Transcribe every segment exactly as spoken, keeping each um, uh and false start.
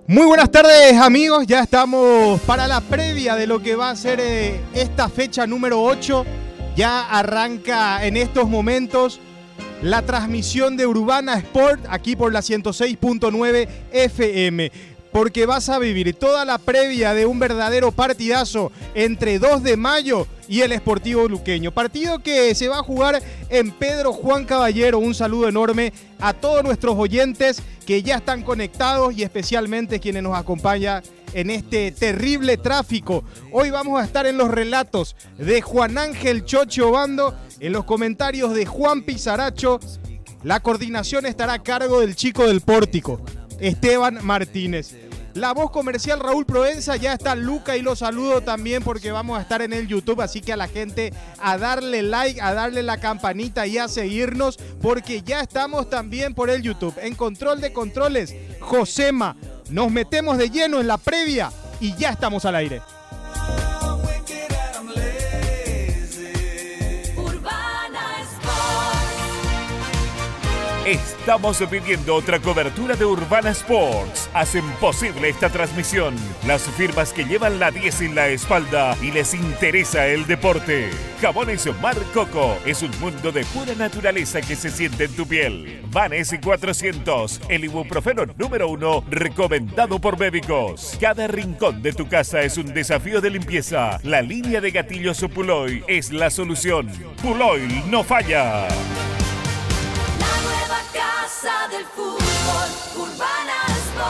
Muy buenas tardes, amigos, ya estamos para la previa de lo que va a ser eh, esta fecha número ocho. Ya arranca en estos momentos la transmisión de Urbana Sport aquí por la ciento seis punto nueve F M, porque vas a vivir toda la previa de un verdadero partidazo entre dos de mayo y el Sportivo Luqueño. Partido que se va a jugar en Pedro Juan Caballero. Un saludo enorme a todos nuestros oyentes que ya están conectados y especialmente quienes nos acompañan en este terrible tráfico. Hoy vamos a estar en los relatos de Juan Ángel Chocho Obando, en los comentarios de Juan Pizaracho. La coordinación estará a cargo del chico del pórtico, Esteban Martínez. La voz comercial Raúl Provenza, ya está Luca y lo saludo también porque vamos a estar en el YouTube, así que a la gente a darle like, a darle la campanita y a seguirnos porque ya estamos también por el YouTube. En Control de Controles, Josema, nos metemos de lleno en la previa y ya estamos al aire. Estamos pidiendo otra cobertura de Urbana Sports. Hacen posible esta transmisión las firmas que llevan la diez en la espalda y les interesa el deporte. Jabones Mar Coco es un mundo de pura naturaleza que se siente en tu piel. Vanes cuatrocientos, el ibuprofeno número uno recomendado por médicos. Cada rincón de tu casa es un desafío de limpieza. La línea de gatillos Puloy es la solución. Puloy no falla. Casa del fútbol, Urbana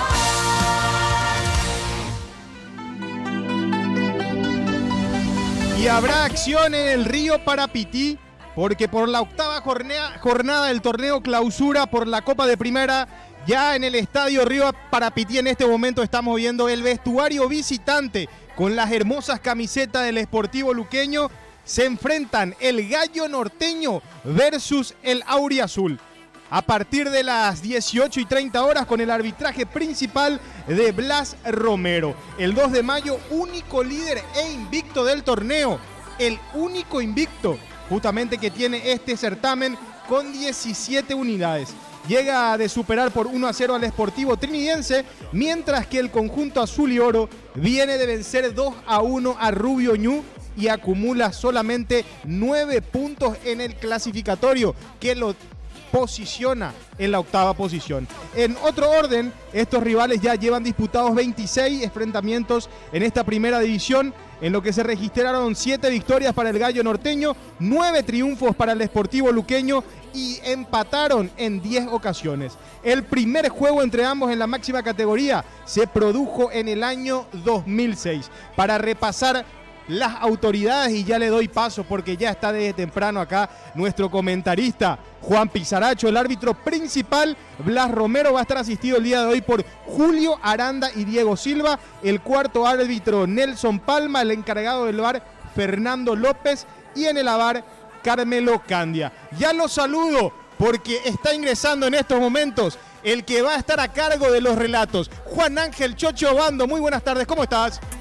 Sport. Y habrá acción en el Río Parapití, porque por la octava jornada, jornada del torneo clausura por la Copa de Primera, ya en el estadio Río Parapití en este momento estamos viendo el vestuario visitante con las hermosas camisetas del Sportivo Luqueño. Se enfrentan el Gallo Norteño versus el Auriazul. A partir de las dieciocho y treinta horas con el arbitraje principal de Blas Romero. El dos de mayo, único líder e invicto del torneo. El único invicto justamente que tiene este certamen con diecisiete unidades. Llega de superar por uno a cero al Sportivo Trinidense, mientras que el conjunto azul y oro viene de vencer dos a uno a Rubio Ñu y acumula solamente nueve puntos en el clasificatorio, que lo posiciona en la octava posición. En otro orden, estos rivales ya llevan disputados veintiséis enfrentamientos en esta primera división, en lo que se registraron siete victorias para el Gallo Norteño, nueve triunfos para el Sportivo Luqueño y empataron en diez ocasiones. El primer juego entre ambos en la máxima categoría se produjo en el año dos mil seis. Para repasar las autoridades, y ya le doy paso porque ya está desde temprano acá nuestro comentarista Juan Pizaracho, el árbitro principal Blas Romero va a estar asistido el día de hoy por Julio Aranda y Diego Silva, el cuarto árbitro Nelson Palma, el encargado del V A R Fernando López y en el A V A R Carmelo Candia. Ya lo saludo porque está ingresando en estos momentos el que va a estar a cargo de los relatos, Juan Ángel Chocho Obando. Muy buenas tardes, ¿cómo estás?